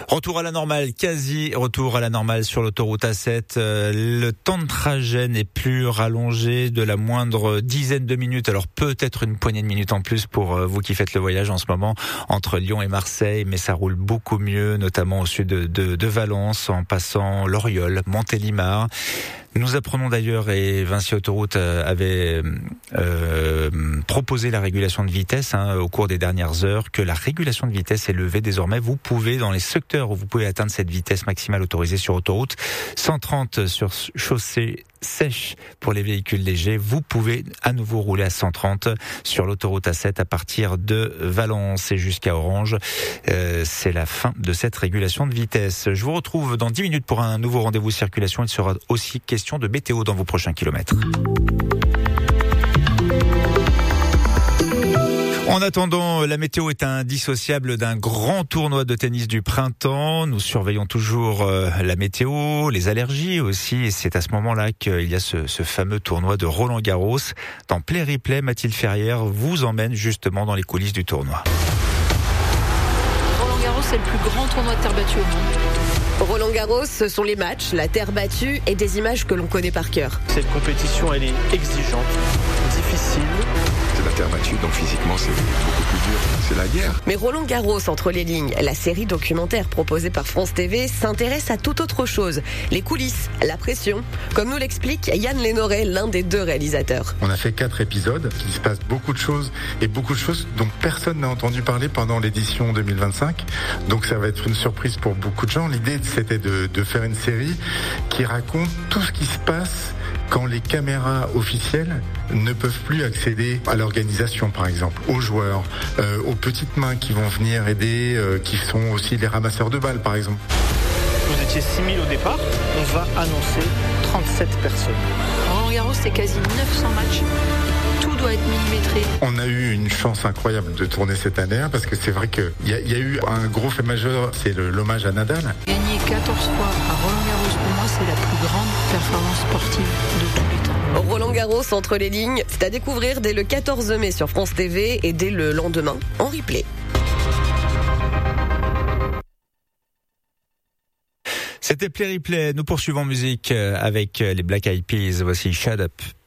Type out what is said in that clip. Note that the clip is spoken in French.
Retour à la normale, quasi retour à la normale sur l'autoroute A7. Le temps de trajet n'est plus rallongé de la moindre dizaine de minutes. Alors peut-être une poignée de minutes en plus pour vous qui faites le voyage en ce moment entre Lyon et Marseille. Mais ça roule beaucoup mieux, notamment au sud de Valence, en passant l'Oriol, Montélimar. Nous apprenons d'ailleurs, et Vinci Autoroute avait proposé la régulation de vitesse au cours des dernières heures, que la régulation de vitesse est levée désormais. Vous pouvez, dans les secteurs où vous pouvez atteindre cette vitesse maximale autorisée sur autoroute, 130 sur chaussée sèche pour les véhicules légers, vous pouvez à nouveau rouler à 130 sur l'autoroute A7 à partir de Valence et jusqu'à Orange. C'est la fin de cette régulation de vitesse. Je vous retrouve dans 10 minutes pour un nouveau rendez-vous circulation. Il sera aussi question de météo dans vos prochains kilomètres. En attendant, la météo est indissociable d'un grand tournoi de tennis du printemps. Nous surveillons toujours la météo, les allergies aussi. Et c'est à ce moment-là qu'il y a ce fameux tournoi de Roland-Garros. Dans Play Replay, Mathilde Ferrière vous emmène justement dans les coulisses du tournoi. Roland-Garros, c'est le plus grand tournoi de terre battue au monde. Roland-Garros, ce sont les matchs, la terre battue et des images que l'on connaît par cœur. Cette compétition, elle est exigeante, difficile. C'est la terre battue, donc physiquement, c'est beaucoup plus dur. C'est la guerre. Mais Roland-Garros, entre les lignes, la série documentaire proposée par France TV, s'intéresse à tout autre chose. Les coulisses, la pression. Comme nous l'explique Yann Lénoré, l'un des deux réalisateurs. On a fait 4 épisodes, il se passe beaucoup de choses dont personne n'a entendu parler pendant l'édition 2025. Donc ça va être une surprise pour beaucoup de gens. L'idée, c'était de faire une série qui raconte tout ce qui se passe quand les caméras officielles ne peuvent plus accéder à l'organisation, par exemple, aux joueurs, aux petites mains qui vont venir aider, qui sont aussi les ramasseurs de balles, par exemple. Vous étiez 6000 au départ, on va annoncer 37 personnes. Roland-Garros, c'est quasi 900 matchs. Tout doit être millimétré. On a eu une chance incroyable de tourner cette année, parce que c'est vrai qu'il y a eu un gros fait majeur, c'est l'hommage à Nadal. Gagner 14 fois à Roland-Garros, pour moi, c'est la plus grande performance sportive de tous les temps. Roland-Garros, entre les lignes, c'est à découvrir dès le 14 mai sur France TV et dès le lendemain en replay. C'était Play Replay. Nous poursuivons musique avec les Black Eyed Peas. Voici Shut Up.